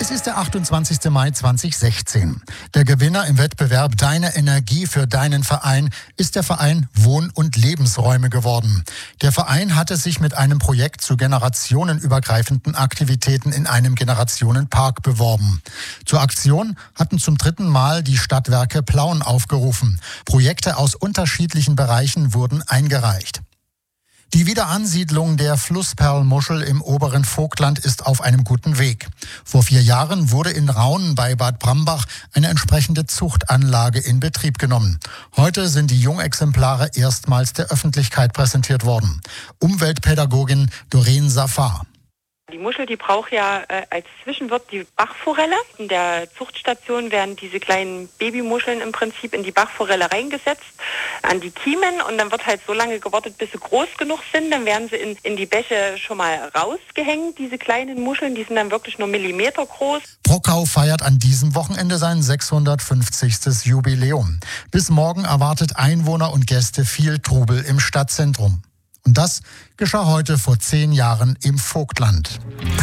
Es ist der 28. Mai 2016. Der Gewinner im Wettbewerb Deine Energie für deinen Verein ist der Verein Wohn- und Lebensräume geworden. Der Verein hatte sich mit einem Projekt zu generationenübergreifenden Aktivitäten in einem Generationenpark beworben. Zur Aktion hatten zum 3. Mal die Stadtwerke Plauen aufgerufen. Projekte aus unterschiedlichen Bereichen wurden eingereicht. Die Wiederansiedlung der Flussperlmuschel im oberen Vogtland ist auf einem guten Weg. Vor 4 Jahren wurde in Raunen bei Bad Brambach eine entsprechende Zuchtanlage in Betrieb genommen. Heute sind die Jungexemplare erstmals der Öffentlichkeit präsentiert worden. Umweltpädagogin Doreen Safar. Die Muschel, die braucht ja als Zwischenwirt die Bachforelle. In der Zuchtstation werden diese kleinen Babymuscheln im Prinzip in die Bachforelle reingesetzt, an die Kiemen, und dann wird halt so lange gewartet, bis sie groß genug sind. Dann werden sie in die Bäche schon mal rausgehängt, diese kleinen Muscheln, die sind dann wirklich nur Millimeter groß. Brockau feiert an diesem Wochenende sein 650. Jubiläum. Bis morgen erwartet Einwohner und Gäste viel Trubel im Stadtzentrum. Und das geschah heute vor 10 Jahren im Vogtland.